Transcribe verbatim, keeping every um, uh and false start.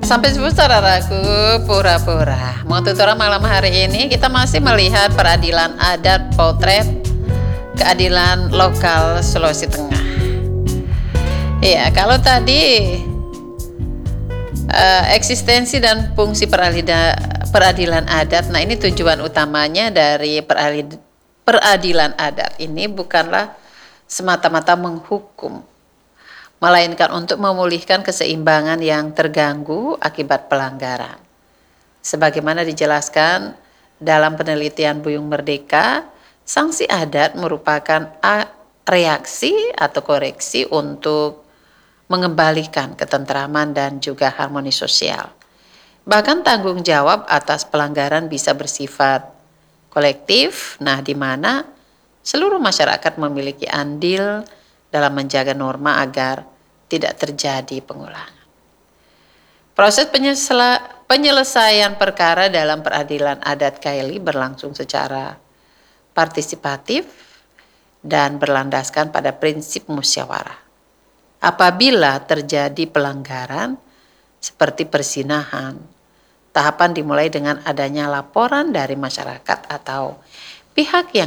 Sampai jumpa saudaraku, pura-pura. Mau tutorial malam hari ini kita masih melihat peradilan adat potret keadilan lokal Sulawesi Tengah. Iya, kalau tadi uh, eksistensi dan fungsi peradilan, peradilan adat, nah ini tujuan utamanya dari peradilan, peradilan adat ini bukanlah semata-mata menghukum, melainkan untuk memulihkan keseimbangan yang terganggu akibat pelanggaran. Sebagaimana dijelaskan dalam penelitian Buyung Merdeka, sanksi adat merupakan reaksi atau koreksi untuk mengembalikan ketentraman dan juga harmoni sosial. Bahkan tanggung jawab atas pelanggaran bisa bersifat kolektif, nah di mana seluruh masyarakat memiliki andil dalam menjaga norma agar tidak terjadi pengulangan. Proses penyelesaian perkara dalam peradilan adat Kaili berlangsung secara partisipatif dan berlandaskan pada prinsip musyawarah. Apabila terjadi pelanggaran seperti persinahan, tahapan dimulai dengan adanya laporan dari masyarakat atau pihak yang